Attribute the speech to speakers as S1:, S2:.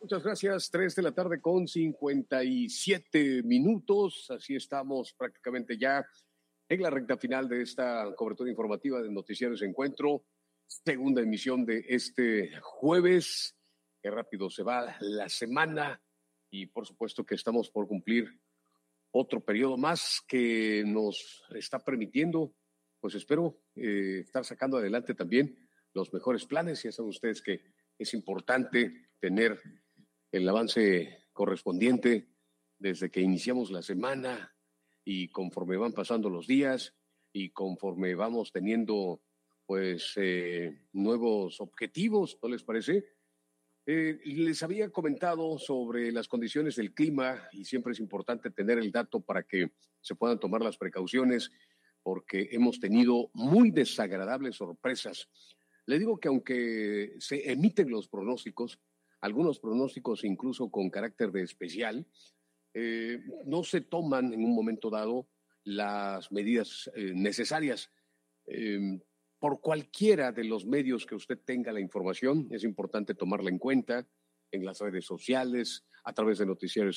S1: Muchas gracias. 3 de la tarde con 57 minutos. Así estamos prácticamente ya en la recta final de esta cobertura informativa de Noticieros Encuentro. Segunda emisión de este jueves. Qué rápido se va la semana y por supuesto que estamos por cumplir otro periodo más que nos está permitiendo, pues espero estar sacando adelante también los mejores planes. Ya saben ustedes que es importante tener el avance correspondiente desde que iniciamos la semana y conforme van pasando los días y conforme vamos teniendo pues nuevos objetivos, ¿no les parece? Les había comentado sobre las condiciones del clima y siempre es importante tener el dato para que se puedan tomar las precauciones porque hemos tenido muy desagradables sorpresas. Le digo que aunque se emiten los pronósticos, algunos pronósticos incluso con carácter de especial, no se toman en un momento dado las medidas necesarias. Por cualquiera de los medios que usted tenga la información, es importante tomarla en cuenta en las redes sociales, a través de noticieros